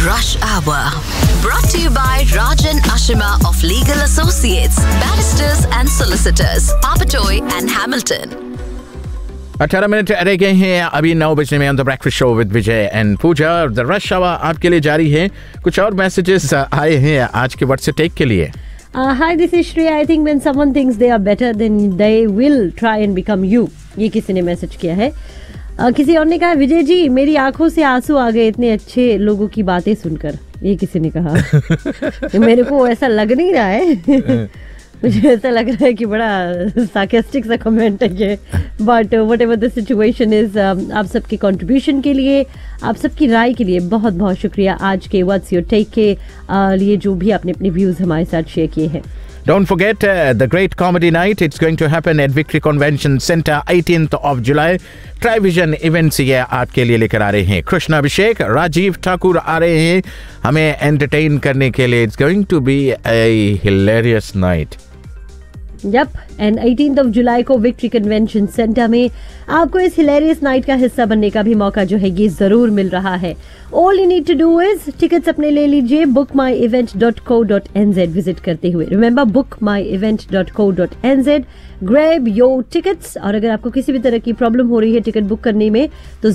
Rush Hour. Brought to you by Rajan Ashima of Legal Associates, Barristers and Solicitors, Papatoy and Hamilton. 18 minute रह गए हैं अभी 9 बजने में on the breakfast show with Vijay and Puja. The rush our आपके लिए जारी है। कुछ और मैसेजेस आए हैं आज के व्हाट्सएप टेक के लिए। Hi, this is Shreya. I think when someone thinks they are better, then they will try and become you. ये किसी ने मैसेज किया है। किसी और ने कहा विजय जी मेरी आंखों से आंसू आ गए इतने अच्छे लोगों की बातें सुनकर। ये किसी ने कहा। मेरे को ऐसा लग नहीं रहा है। मुझे ऐसा लग रहा है कि बड़ा सार्केस्टिक सा कमेंट है ये, but what ever the situation is, आप सबके कंट्रीब्यूशन के लिए, आप सबकी राय के लिए बहुत बहुत शुक्रिया। आज के व्हाट्स योर टेक के लिए जो भी आपने अपने व्यूज हमारे साथ शेयर किए हैं। Don't forget the great comedy night. It's going to happen at Victory Convention Center 18th of July. Trivision Events ये आपके लिए लेकर आ रहे हैं। कृष्ण अभिषेक, राजीव ठाकुर आ रहे हैं हमें एंटरटेन करने के लिए। It's going to be a hilarious night. Yep, and 18th of July को विक्ट्री कन्वेंशन सेंटर में आपको इस हिलेरियस नाइट का हिस्सा बनने का भी मौका जो है ये जरूर मिल रहा है। All you need to do is tickets अपने ले लीजिए bookmyevent.co.nz विजिट करते हुए। Remember bookmyevent.co.nz, grab your tickets। और अगर आपको किसी भी तरह की प्रॉब्लम हो रही है टिकट बुक करने में तो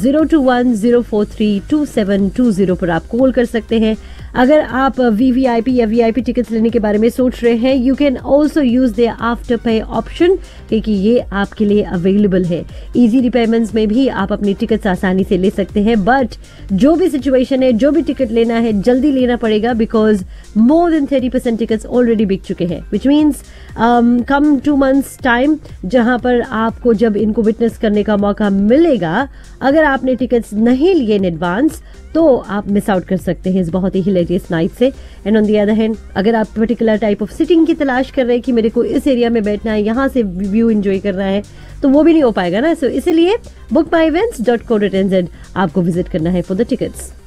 021-043-2720 पर आप कॉल कर सकते हैं। अगर आप VVIP या VIP टिकट्स लेने के बारे में सोच रहे हैं, you can also use the after पे ऑप्शन, क्योंकि ये आपके लिए अवेलेबल है। इजी रिपेमेंट्स में भी आप अपनी टिकट्स आसानी से ले सकते हैं, बट जो भी सिचुएशन है, जो भी टिकट लेना है जल्दी लेना पड़ेगा, because more than 30% tickets already बिक चुके हैं, which means come 2 months time, जहां पर आपको जब इनको विटनेस करने का मौका मिलेगा, अगर आपने टिकट्स नहीं लिए इन एडवांस तो आप मिस आउट कर सकते हैं इस बहुत ही हिलेरियस नाइट से। And on the other hand, अगर आप पर्टिकुलर टाइप ऑफ सिटिंग की तलाश कर रहे हैं कि मेरे को इस एरिया में बैठना है, यहाँ से व्यू एंजॉय करना है, तो वो भी नहीं हो पाएगा ना। सो इसलिए bookmyevents.co.nz आपको विजिट करना है फॉर द टिकट्स।